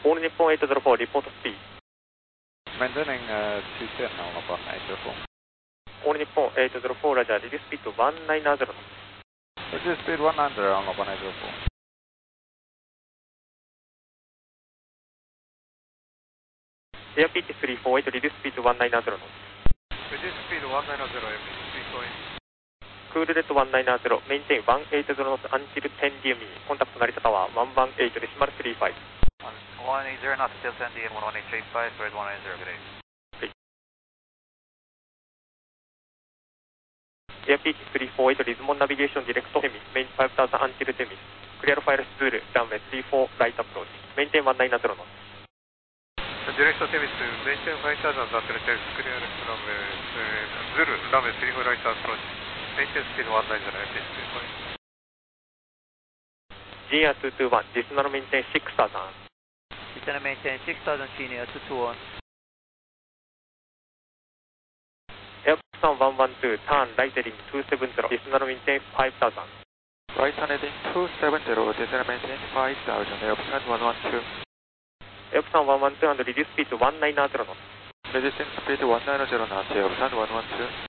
All Nippon 804, report speed. Maintaining 210 now upon 804. All Nippon 804, Roger, reduce speed to 190 knots. Reduce speed 190 on upon 804. Airspeed 348, reduce speed to 190 knots. Reduce speed 190, airspeed 348. Cool rate 190, maintain 180 knots until 10 DME. Contact Narita Tower 118.35. 180 knots till 10 DM 11835, bird 180, good day. Airspeed 348, Lismon navigation direct Hemi, main 5000 until Temis. Clear fire spool, runway 34, right approach. Maintain 190 knots. Direct Temis, maintain 5000 until Temis, clear runway Zulu, runway 34, right approach. Maintain speed 190, airspeed 348. GR 221, Destinal maintain 6000. Destinal maintain 6000, senior 221. Airbus 112, turn right heading 270, Destinal maintain 5000. Right heading 270, destinal maintain 5000, Airbus 112. Airbus 112 and reduce speed to 190 knots. Reducing speed 190 knots, Airbus 112.